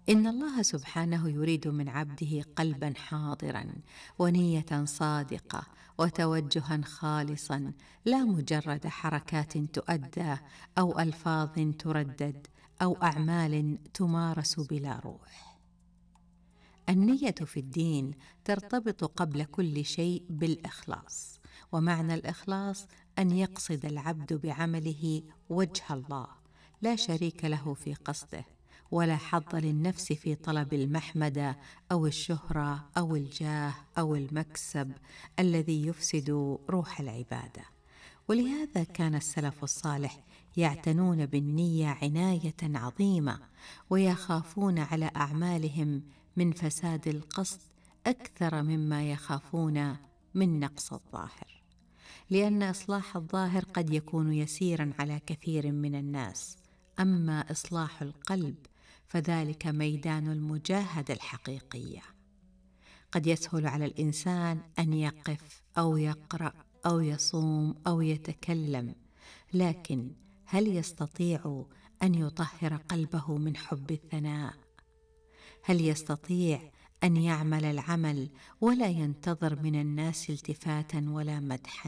إن الله سبحانه يريد من عبده قلبا حاضرا ونية صادقة وتوجها خالصا، لا مجرد حركات تؤدى أو ألفاظ تردد أو أعمال تمارس بلا روح. النية في الدين ترتبط قبل كل شيء بالإخلاص، ومعنى الإخلاص أن يقصد العبد بعمله وجه الله، لا شريك له في قصده، ولا حظ للنفس في طلب المحمدة أو الشهرة أو الجاه أو المكسب الذي يفسد روح العبادة. ولهذا كان السلف الصالح يعتنون بالنية عناية عظيمة، ويخافون على أعمالهم من فساد القصد أكثر مما يخافون من نقص الظاهر، لأن إصلاح الظاهر قد يكون يسيرا على كثير من الناس، أما إصلاح القلب فذلك ميدان المجاهدة الحقيقية. قد يسهل على الإنسان أن يقف أو يقرأ أو يصوم أو يتكلم، لكن هل يستطيع أن يطهر قلبه من حب الثناء؟ هل يستطيع أن يعمل العمل ولا ينتظر من الناس التفاتا ولا مدحا؟